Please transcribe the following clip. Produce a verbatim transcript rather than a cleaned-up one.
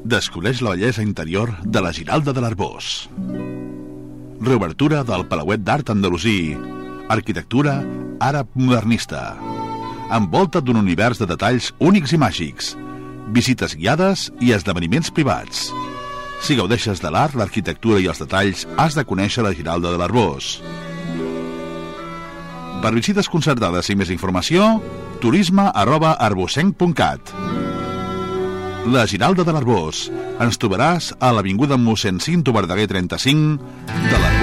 Descobreix la bellesa interior de la Giralda de l'Arboç. Reobertura del Palauet d'Art Andalusí. Arquitectura àrab modernista. Envolta't d'un univers de detalls únics i màgics. Visites guiades i esdeveniments privats. Si gaudeixes de l'art, l'arquitectura i els detalls, has de conèixer la Giralda de l'Arboç. Per visites concertades i més informació, turisme arroba arbocenc punt cat. La Giralda de l'Arboç. Ens trobaràs a l'avinguda mossèn Cinto Verdaguer trenta-cinc de l'Arboç.